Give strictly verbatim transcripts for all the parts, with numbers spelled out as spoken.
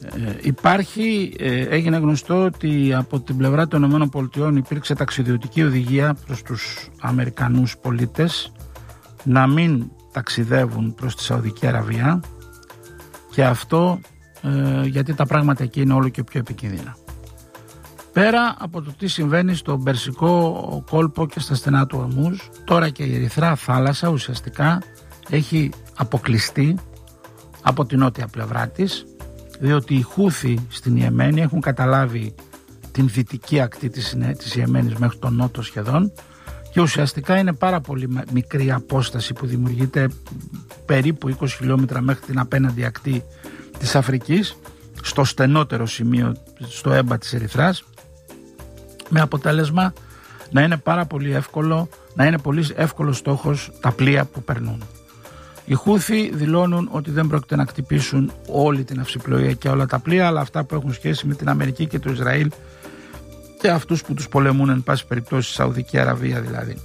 Ε, υπάρχει, ε, έγινε γνωστό ότι από την πλευρά των ΗΠΑ υπήρξε ταξιδιωτική οδηγία προς τους Αμερικανούς πολίτες να μην ταξιδεύουν προς τη Σαουδική Αραβία, και αυτό ε, γιατί τα πράγματα εκεί είναι όλο και πιο επικίνδυνα. Πέρα από το τι συμβαίνει στον Περσικό κόλπο και στα στενά του Ορμούζ, τώρα και η Ερυθρά θάλασσα ουσιαστικά έχει αποκλειστεί από την νότια πλευρά της, διότι οι Χούθοι στην Ιεμένη έχουν καταλάβει την δυτική ακτή της, της Ιεμένης μέχρι τον νότο σχεδόν, και ουσιαστικά είναι πάρα πολύ μικρή απόσταση που δημιουργείται, περίπου είκοσι χιλιόμετρα μέχρι την απέναντι ακτή της Αφρικής, στο στενότερο σημείο, στο έμπα της Ερυθράς, με αποτέλεσμα να είναι πάρα πολύ εύκολο, να είναι πολύ εύκολος στόχος τα πλοία που περνούν. Οι Χούθοι δηλώνουν ότι δεν πρόκειται να χτυπήσουν όλη την αυσιπλοεία και όλα τα πλοία, αλλά αυτά που έχουν σχέση με την Αμερική και το Ισραήλ και αυτούς που τους πολεμούν, εν πάση περιπτώσει, Σαουδική Αραβία δηλαδή.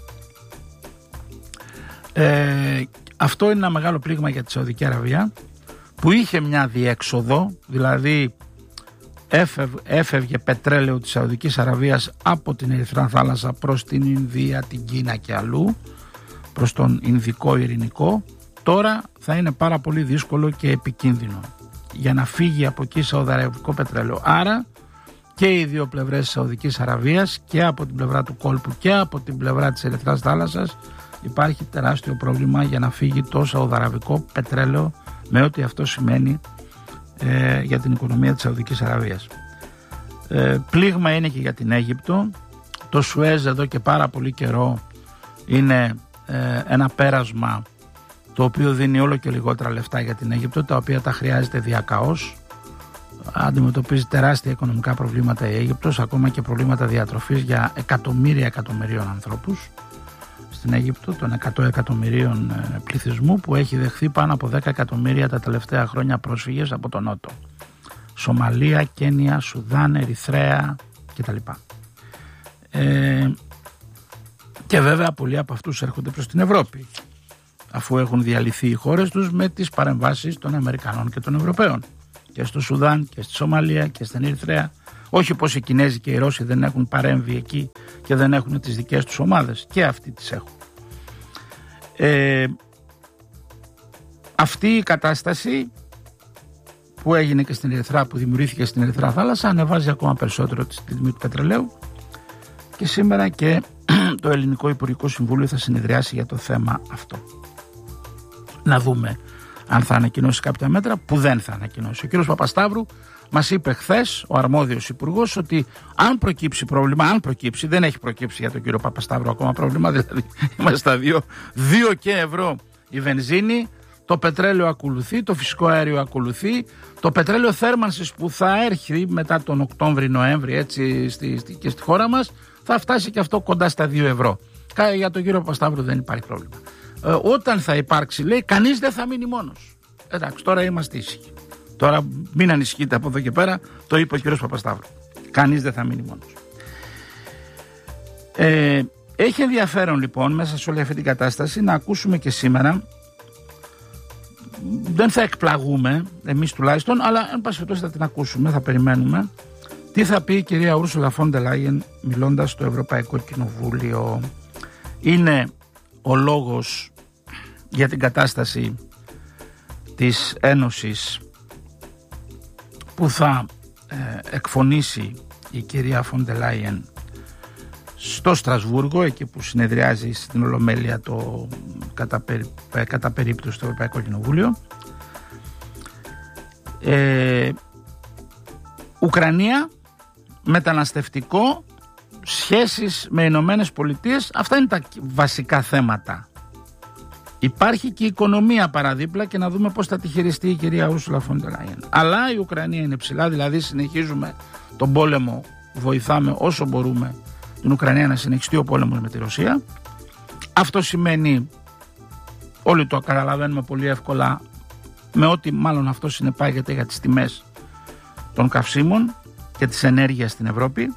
Ε, αυτό είναι ένα μεγάλο πλήγμα για τη Σαουδική Αραβία, που είχε μια διέξοδο, δηλαδή έφευ, έφευγε πετρέλαιο της Σαουδικής Αραβίας από την Ερυθρά θάλασσα προς την Ινδία, την Κίνα και αλλού, προς τον Ινδικό Ειρηνικό. Τώρα θα είναι πάρα πολύ δύσκολο και επικίνδυνο για να φύγει από εκεί σαουδαραβικό πετρέλαιο. Άρα και οι δύο πλευρές της Σαουδικής Αραβίας, και από την πλευρά του κόλπου και από την πλευρά της Ερυθράς θάλασσας, υπάρχει τεράστιο πρόβλημα για να φύγει το σαουδαραβικό πετρέλαιο, με ό,τι αυτό σημαίνει ε, για την οικονομία της Σαουδικής Αραβίας. Ε, πλήγμα είναι και για την Αίγυπτο. Το Σουέζ εδώ και πάρα πολύ καιρό είναι ε, ένα πέρασμα το οποίο δίνει όλο και λιγότερα λεφτά για την Αίγυπτο, τα οποία τα χρειάζεται διακαώς. Αντιμετωπίζει τεράστια οικονομικά προβλήματα η Αίγυπτος, ακόμα και προβλήματα διατροφής για εκατομμύρια εκατομμυρίων ανθρώπους στην Αίγυπτο, των εκατό εκατομμυρίων πληθυσμού, που έχει δεχθεί πάνω από δέκα εκατομμύρια τα τελευταία χρόνια πρόσφυγες από τον Νότο. Σομαλία, Κένια, Σουδάν, Ερυθρέα κτλ. Ε, και βέβαια πολλοί από αυτούς έρχονται προς την Ευρώπη, αφού έχουν διαλυθεί οι χώρες τους με τις παρεμβάσεις των Αμερικανών και των Ευρωπαίων, και στο Σουδάν και στη Σομαλία και στην Ερυθρέα. Όχι πως οι Κινέζοι και οι Ρώσοι δεν έχουν παρέμβει εκεί και δεν έχουν τις δικές τους ομάδες, και αυτοί τις έχουν. Ε, αυτή η κατάσταση που έγινε και στην Ερυθρά, που δημιουργήθηκε στην Ερυθρά θάλασσα, ανεβάζει ακόμα περισσότερο τη τιμή του πετρελαίου, και σήμερα και το Ελληνικό Υπουργικό Συμβούλιο θα συνεδριάσει για το θέμα αυτό. Να δούμε αν θα ανακοινώσει κάποια μέτρα, που δεν θα ανακοινώσει. Ο κ. Παπασταύρου μας είπε χθες, ο αρμόδιος υπουργός, ότι αν προκύψει πρόβλημα, αν προκύψει, δεν έχει προκύψει για τον κύριο Παπασταύρου ακόμα πρόβλημα, δηλαδή είμαστε στα δύο, δύο και ευρώ η βενζίνη, το πετρέλαιο ακολουθεί, το φυσικό αέριο ακολουθεί, το πετρέλαιο θέρμανσης που θα έρθει μετά τον Οκτώβρη-Νοέμβρη, έτσι, στη, στη, και στη χώρα μας, θα φτάσει και αυτό κοντά στα δύο ευρώ. Για τον κύριο Παπασταύρου δεν υπάρχει πρόβλημα. Ε, όταν θα υπάρξει, λέει, κανείς δεν θα μείνει μόνος. Εντάξει, τώρα είμαστε ήσυχοι. Τώρα μην ανησυχείτε από εδώ και πέρα, το είπε ο κύριος Παπασταύρου. Κανείς δεν θα μείνει μόνος. Ε, έχει ενδιαφέρον λοιπόν μέσα σε όλη αυτή την κατάσταση να ακούσουμε και σήμερα, δεν θα εκπλαγούμε εμείς τουλάχιστον, αλλά εν πάση περιπτώσει θα την ακούσουμε, θα περιμένουμε τι θα πει η κυρία Ούρσουλα φον ντερ Λάιεν μιλώντας στο Ευρωπαϊκό Κοινοβούλιο. Είναι ο λόγος για την κατάσταση της Ένωσης που θα ε, εκφωνήσει η κυρία φον ντερ Λάιεν στο Στρασβούργο, εκεί που συνεδριάζει στην Ολομέλεια το κατά, περί, κατά περίπτωση στο Ευρωπαϊκό Κοινοβούλιο. Ε, Ουκρανία, μεταναστευτικό, σχέσεις με Ηνωμένες Πολιτείες, αυτά είναι τα βασικά θέματα. Υπάρχει και η οικονομία παραδίπλα, και να δούμε πώς θα τη χειριστεί η κυρία Ούρσουλα φον ντερ Λάιεν. Αλλά η Ουκρανία είναι ψηλά, δηλαδή συνεχίζουμε τον πόλεμο, βοηθάμε όσο μπορούμε την Ουκρανία να συνεχιστεί ο πόλεμος με τη Ρωσία. Αυτό σημαίνει, όλοι το καταλαβαίνουμε πολύ εύκολα, με ό,τι μάλλον αυτό συνεπάγεται για τις τιμές των καυσίμων και της ενέργειας στην Ευρώπη.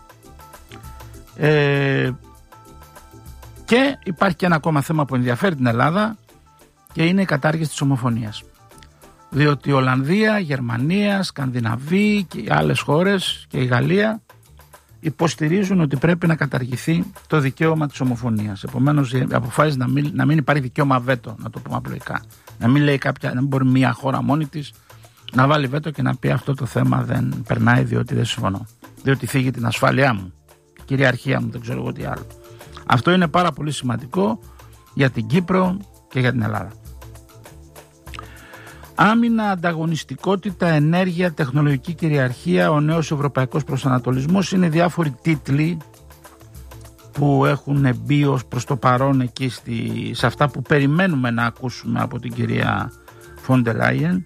Ε, και υπάρχει και ένα ακόμα θέμα που ενδιαφέρει την Ελλάδα, και είναι η κατάργηση της ομοφωνίας. Διότι η Ολλανδία, η Γερμανία, Σκανδιναβοί και οι άλλες χώρες και η Γαλλία υποστηρίζουν ότι πρέπει να καταργηθεί το δικαίωμα της ομοφωνίας. Επομένως, αποφάσισε να μην, να μην υπάρχει δικαίωμα βέτο, να το πούμε απλοϊκά. Να μην λέει κάποια, να μην μπορεί μια χώρα μόνη της να βάλει βέτο και να πει αυτό το θέμα δεν περνάει διότι δεν συμφωνώ. Διότι θίγει την ασφάλειά μου, την κυριαρχία μου, δεν ξέρω εγώ τι άλλο. Αυτό είναι πάρα πολύ σημαντικό για την Κύπρο και για την Ελλάδα. Άμυνα, ανταγωνιστικότητα, ενέργεια, τεχνολογική κυριαρχία, ο νέος ευρωπαϊκός προσανατολισμός είναι διάφοροι τίτλοι που έχουν μπει ως προς το παρόν εκεί στη, σε αυτά που περιμένουμε να ακούσουμε από την κυρία Φόντερ Λάιεν.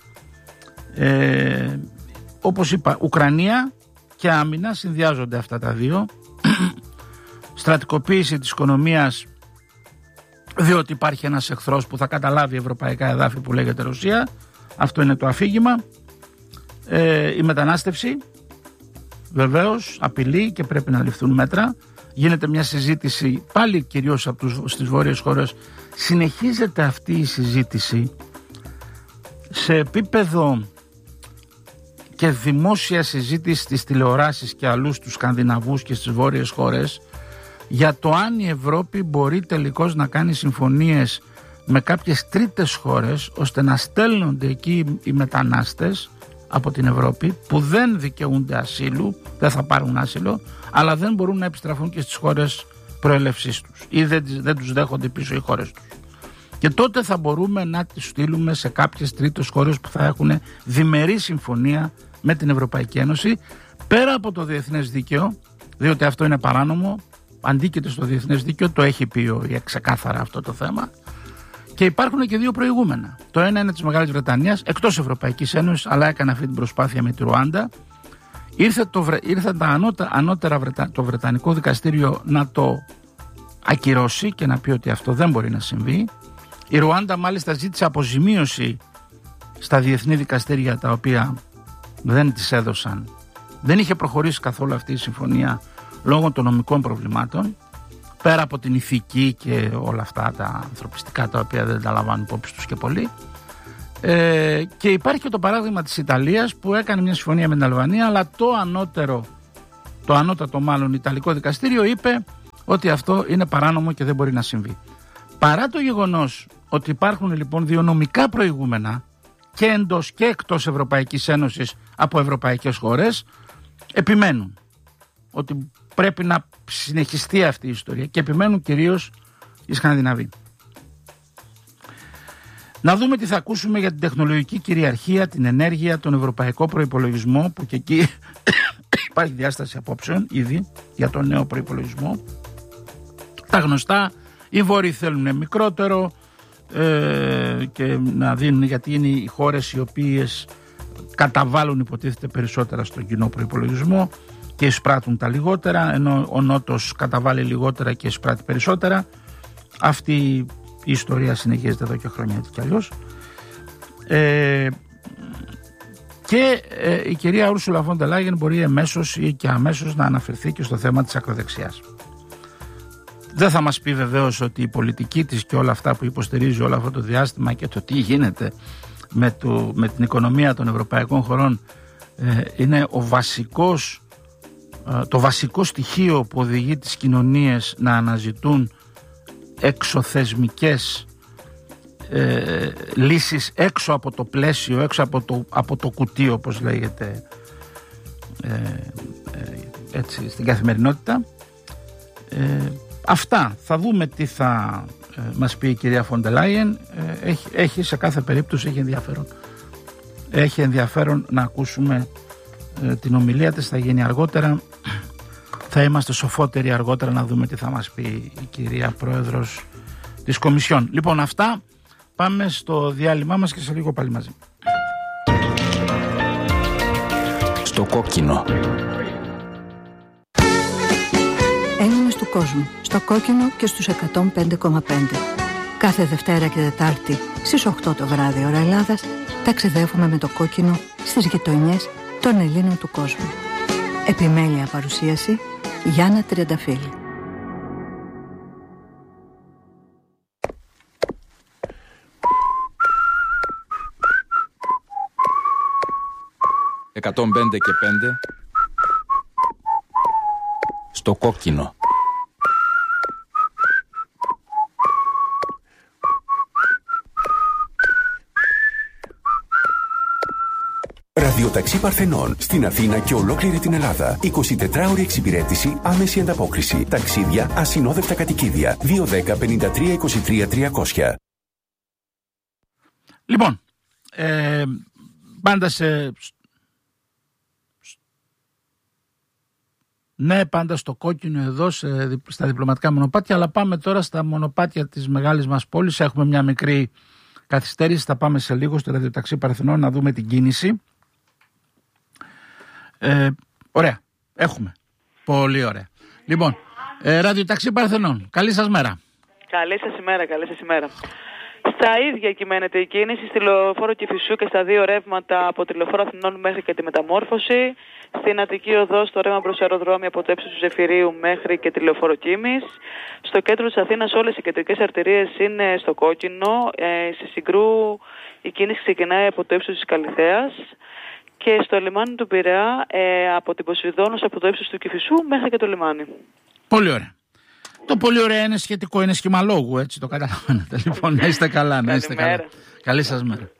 Ε, όπως είπα, Ουκρανία και άμυνα συνδυάζονται αυτά τα δύο. Στρατικοποίηση της οικονομίας, διότι υπάρχει ένας εχθρός που θα καταλάβει ευρωπαϊκά εδάφη που λέγεται Ρωσία. Αυτό είναι το αφήγημα. Ε, η μετανάστευση βεβαίως απειλεί και πρέπει να ληφθούν μέτρα. Γίνεται μια συζήτηση πάλι κυρίως από τους, στις βόρειες χώρες. Συνεχίζεται αυτή η συζήτηση σε επίπεδο και δημόσια συζήτηση στις τηλεοράσεις και αλλού στους Σκανδιναβούς και στις βόρειες χώρες για το αν η Ευρώπη μπορεί τελικώς να κάνει συμφωνίες με κάποιες τρίτες χώρες ώστε να στέλνονται εκεί οι μετανάστες από την Ευρώπη που δεν δικαιούνται ασύλου, δεν θα πάρουν άσυλο, αλλά δεν μπορούν να επιστραφούν και στις χώρες προέλευσής τους ή δεν, δεν τους δέχονται πίσω οι χώρες τους. Και τότε θα μπορούμε να τις στείλουμε σε κάποιες τρίτες χώρες που θα έχουν διμερή συμφωνία με την Ευρωπαϊκή Ένωση πέρα από το διεθνές δίκαιο, διότι αυτό είναι παράνομο, αντίκειται στο διεθνές δίκαιο, το έχει πει ο ΙΕ ξεκάθαρα αυτό το θέμα. Και υπάρχουν και δύο προηγούμενα. Το ένα είναι της Μεγάλης Βρετανίας, εκτός Ευρωπαϊκής Ένωσης, αλλά έκανε αυτή την προσπάθεια με τη Ρουάντα. Ήρθε, το, ήρθε τα ανώτερα, ανώτερα Βρετα, το Βρετανικό Δικαστήριο να το ακυρώσει και να πει ότι αυτό δεν μπορεί να συμβεί. Η Ρουάντα μάλιστα ζήτησε αποζημίωση στα διεθνή δικαστήρια, τα οποία δεν της έδωσαν. Δεν είχε προχωρήσει καθόλου αυτή η συμφωνία λόγω των νομικών προβλημάτων, πέρα από την ηθική και όλα αυτά τα ανθρωπιστικά τα οποία δεν τα λαμβάνουν υπόψη τους και πολύ. Ε, και υπάρχει και το παράδειγμα της Ιταλίας που έκανε μια συμφωνία με την Αλβανία, αλλά το ανώτερο, το ανώτατο μάλλον Ιταλικό δικαστήριο είπε ότι αυτό είναι παράνομο και δεν μπορεί να συμβεί. Παρά το γεγονός ότι υπάρχουν λοιπόν δύο νομικά προηγούμενα και εντός και εκτός Ευρωπαϊκής Ένωσης από ευρωπαϊκές χώρες, επιμένουν ότι πρέπει να συνεχιστεί αυτή η ιστορία και επιμένουν κυρίως οι Σκανδιναβοί. Να δούμε τι θα ακούσουμε για την τεχνολογική κυριαρχία, την ενέργεια, τον ευρωπαϊκό προϋπολογισμό, που και εκεί υπάρχει διάσταση απόψεων ήδη για τον νέο προϋπολογισμό. Τα γνωστά, οι Βόρειοι θέλουν μικρότερο ε, και να δίνουν, γιατί είναι οι χώρες οι οποίες καταβάλουν υποτίθεται περισσότερα στον κοινό προϋπολογισμό και εισπράττουν τα λιγότερα, ενώ ο Νότος καταβάλει λιγότερα και εισπράττει περισσότερα. Αυτή η ιστορία συνεχίζεται εδώ και χρόνια έτσι κι αλλιώς. Ε, και ε, η κυρία Ούρσουλα φον ντερ Λάιεν μπορεί εμέσως ή και αμέσως να αναφερθεί και στο θέμα της ακροδεξιάς. Δεν θα μας πει βεβαίως ότι η πολιτική της και όλα αυτά που υποστηρίζει όλο αυτό το διάστημα και το τι γίνεται με, το, με την οικονομία των ευρωπαϊκών χωρών ε, είναι ο βασικός, ε, το βασικό στοιχείο που οδηγεί τις κοινωνίες να αναζητούν εξωθεσμικές ε, λύσεις έξω από το πλαίσιο, έξω από το, από το κουτί όπως λέγεται ε, ε, έτσι, στην καθημερινότητα. Ε, αυτά. Θα δούμε τι θα ε, μας πει η κυρία Φον ντερ Λάιεν. Ε, έχει, έχει σε κάθε περίπτωση έχει ενδιαφέρον. Έχει ενδιαφέρον να ακούσουμε ε, την ομιλία της. Θα γίνει αργότερα. Θα είμαστε σοφότεροι αργότερα να δούμε τι θα μας πει η κυρία Πρόεδρος της Κομισιόν. Λοιπόν, αυτά. Πάμε στο διάλειμμα μας και σε λίγο πάλι μαζί. Στο κόκκινο. Έλληνες του κόσμου. Στο κόκκινο και στους εκατόν πέντε κόμμα πέντε. Κάθε Δευτέρα και Τετάρτη στις οκτώ το βράδυ ώρα Ελλάδας ταξιδεύουμε με το κόκκινο στις γειτονιές των Ελλήνων του κόσμου. Επιμέλεια παρουσίαση Γιάννα Τριανταφύλλη. εκατόν πέντε και πέντε. Στο κόκκινο. Ραδιοταξί Παρθενών στην Αθήνα και ολόκληρη την Ελλάδα. εικοσιτετράωρη εξυπηρέτηση, άμεση ανταπόκριση. Ταξίδια, ασυνόδευτα κατοικίδια. δύο δέκα πενήντα τρία είκοσι τρία τριακόσια. Λοιπόν, ε, πάντα σε... Ναι, πάντα στο κόκκινο εδώ, σε, στα διπλωματικά μονοπάτια, αλλά πάμε τώρα στα μονοπάτια της μεγάλης μας πόλης. Έχουμε μια μικρή καθυστέρηση, θα πάμε σε λίγο στο Ραδιοταξί Παρθενών να δούμε την κίνηση. Ε, ωραία, έχουμε. Πολύ ωραία. Λοιπόν, ε, Ραδιοταξί Παρθενών, καλή σας μέρα. Καλή σας ημέρα, καλή σας ημέρα. Στα ίδια κυμαίνεται η κίνηση στη λεωφόρο Κηφισού και στα δύο ρεύματα από τη λεωφόρο Αθηνών μέχρι και τη Μεταμόρφωση. Στην Αττική Οδό, στο ρεύμα προς αεροδρόμιο από το ύψος του Ζεφυρίου μέχρι και τη λεωφόρο Κίμης. Στο κέντρο της Αθήνας όλες οι κεντρικές αρτηρίες είναι στο κόκκινο. Ε, στη Συγκρού η κίνηση ξεκινάει από το ύψος της Καλιθέας. Και στο λιμάνι του Πειραιά ε, από την Ποσειδώνος, από το ύψος του Κηφισού μέχρι και το λιμάνι. Πολύ ωραία. Το πολύ ωραία είναι σχετικό, είναι σχημαλόγου, έτσι το καταλαβαίνετε. Λοιπόν, να είστε καλά, να είστε καλά. Καλή σας μέρα.